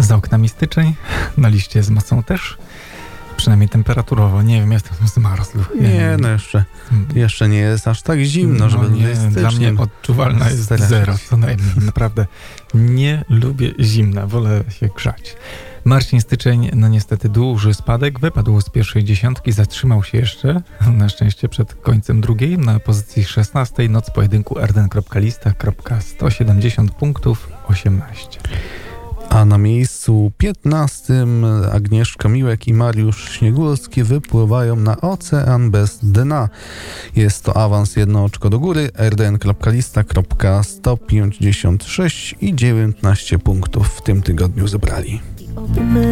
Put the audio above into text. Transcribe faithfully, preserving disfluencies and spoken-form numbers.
Za oknami styczeń, na liście z mocą też. Przynajmniej temperaturowo, nie wiem, jestem zmarzł. Nie, no jeszcze, jeszcze nie jest aż tak zimno, żeby no nie, dla mnie odczuwalna jest zero, co najmniej. Naprawdę nie lubię zimna, wolę się grzać. Marcin Styczeń, no niestety duży spadek, wypadł z pierwszej dziesiątki, zatrzymał się jeszcze, na szczęście przed końcem drugiej, na pozycji szesnastej, noc pojedynku erden kropka lista kropka sto siedemdziesiąt punktów osiemnaście. A na miejscu piętnastym Agnieszka Miłek i Mariusz Śniegurski wypływają na ocean bez dna. Jest to awans jedno oczko do góry, erden kropka lista kropka sto pięćdziesiąt sześć i dziewiętnaście punktów w tym tygodniu zebrali.